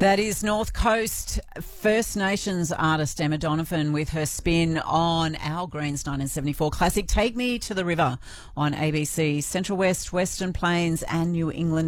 That is North Coast First Nations artist Emma Donovan with her spin on Al Green's 1974 classic Take Me to the River on ABC, Central West, Western Plains and New England.